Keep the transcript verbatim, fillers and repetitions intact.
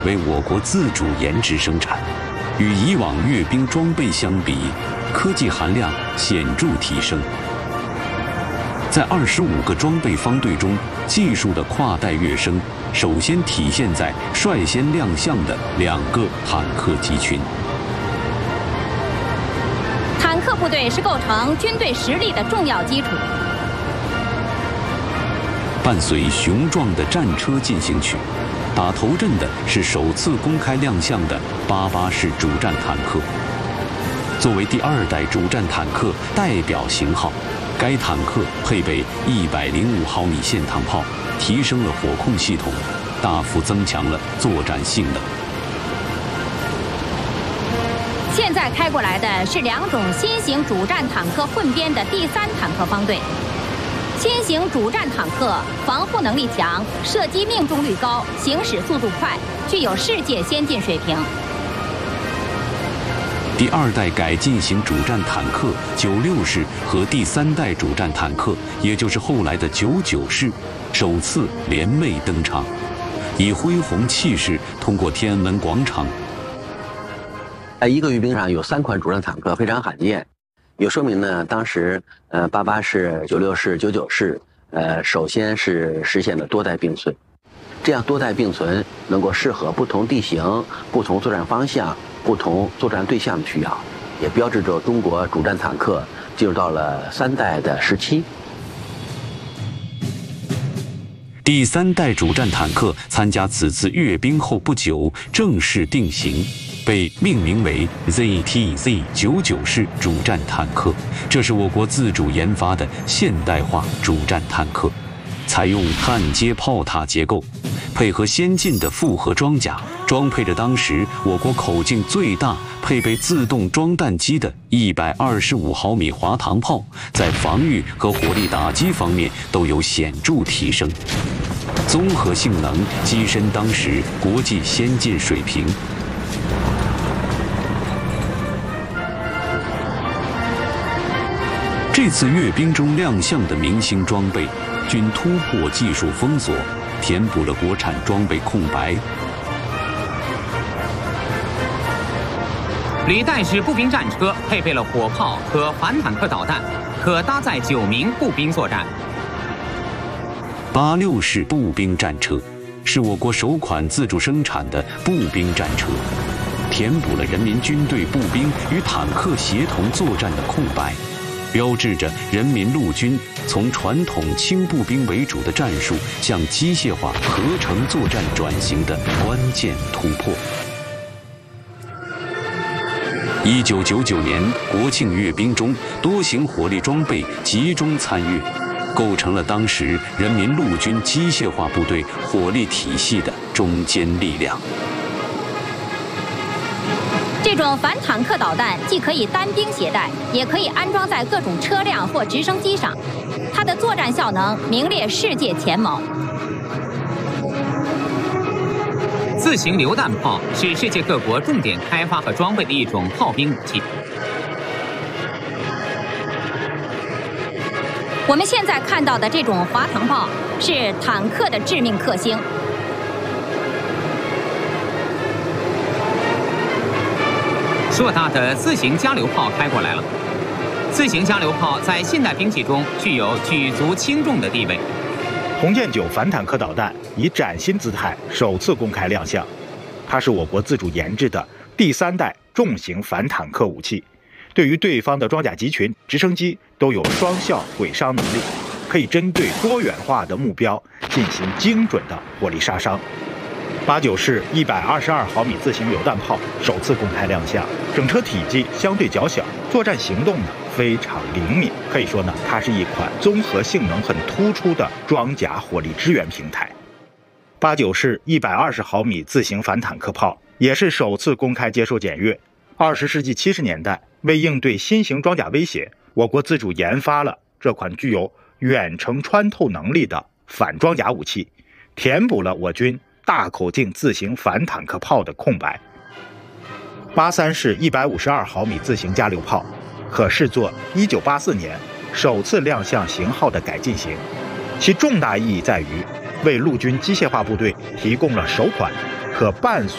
为我国自主研制生产，与以往阅兵装备相比，科技含量显著提升。在二十五个装备方队中，技术的跨代跃升，首先体现在率先亮相的两个坦克集群。 坦克部队是构成军队实力的重要基础。 伴随雄壮的战车进行曲，打头阵的是首次公开亮相的八八式主战坦克。作为第二代主战坦克代表型号，该坦克配备一百零五毫米线膛炮，提升了火控系统，大幅增强了作战性能。 现在开过来的是两种新型主战坦克混编的第三坦克方队。新型主战坦克防护能力强，射击命中率高，行驶速度快，具有世界先进水平。 第二代改进型主战坦克九六式和第三代主战坦克，也就是后来的九九式，首次联袂登场，以恢宏气势通过天安门广场。 在一个阅兵上有三款主战坦克，非常罕见。有说明呢，当时呃八八式、九六式、九九式，呃首先是实现了多代并存，这样多代并存能够适合不同地形、不同作战方向、不同作战对象的需要，也标志着中国主战坦克进入到了三代的时期。 第三代主战坦克参加此次阅兵后不久，正式定型，被命名为 Z T Z 九九式主战坦克。这是我国自主研发的现代化主战坦克，采用焊接炮塔结构，配合先进的复合装甲，装配着当时我国口径最大、配备自动装弹机的一百二十五毫米滑膛炮，在防御和火力打击方面都有显著提升，综合性能跻身当时国际先进水平。这次阅兵中亮相的明星装备，均突破技术封锁，填补了国产装备空白。 履带式步兵战车配备了火炮和反坦克导弹，可搭载九名步兵作战。 八六式步兵战车是我国首款自主生产的步兵战车，填补了人民军队步兵与坦克协同作战的空白，标志着人民陆军从传统轻步兵为主的战术向机械化合成作战转型的关键突破。一九九九年国庆阅兵中，多型火力装备集中参阅，构成了当时人民陆军机械化部队火力体系的中坚力量。 这种反坦克导弹既可以单兵携带，也可以安装在各种车辆或直升机上，它的作战效能名列世界前茅。 自行榴弹炮是世界各国重点开发和装备的一种炮兵武器。 我们现在看到的这种滑膛炮是坦克的致命克星。 硕大的自行加榴炮开过来了。自行加榴炮在现代兵器中具有举足轻重的地位。 红箭九反坦克导弹以崭新姿态首次公开亮相，它是我国自主研制的第三代重型反坦克武器，对于对方的装甲集群、直升机都有双效毁伤能力，可以针对多元化的目标进行精准的火力杀伤。八九式一百二十二毫米自行榴弹炮首次公开亮相，整车体积相对较小，作战行动呢非常灵敏，可以说呢它是一款综合性能很突出的装甲火力支援平台。八九式一百二十毫米自行反坦克炮也是首次公开接受检阅。二十世纪七十年代，为应对新型装甲威胁，我国自主研发了这款具有远程穿透能力的反装甲武器，填补了我军大口径自行反坦克炮的空白。八三式一百五十二毫米自行加榴炮可视作一九八四年首次亮相型号的改进型，其重大意义在于为陆军机械化部队提供了首款可伴随